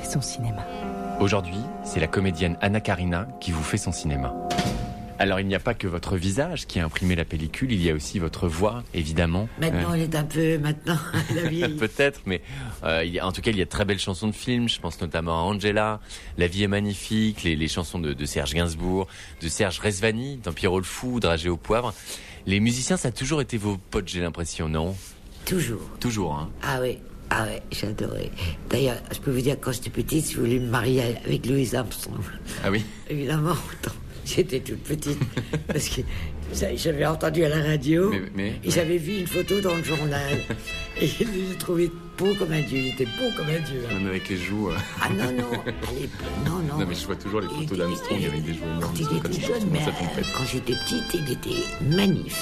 son cinéma. Aujourd'hui, c'est la comédienne Anna Karina qui vous fait son cinéma. Alors, il n'y a pas que votre visage qui a imprimé la pellicule, il y a aussi votre voix, évidemment. Maintenant, elle est un peu... Maintenant, elle a vieilli. Peut-être, mais en tout cas, il y a de très belles chansons de films. Je pense notamment à Angela, La vie est magnifique, les chansons de Serge Gainsbourg, de Serge Rezvani, dans Pierrot le Fou, Dragé au poivre. Les musiciens, ça a toujours été vos potes, j'ai l'impression, non ? Toujours. Toujours, hein. Ah oui, j'adorais. D'ailleurs, je peux vous dire, quand j'étais petite, je voulais me marier avec Louis Armstrong. Ah oui ? Évidemment, j'étais toute petite, parce que j'avais entendu à la radio, et j'avais vu une photo dans le journal, et je l'ai trouvé beau comme un dieu, il était beau comme un dieu. Même avec les joues... Ah non, non, Non, mais je vois toujours les photos d'Armstrong avec des joues énormes. Quand il était jeune, mais quand j'étais petite, il était magnifique.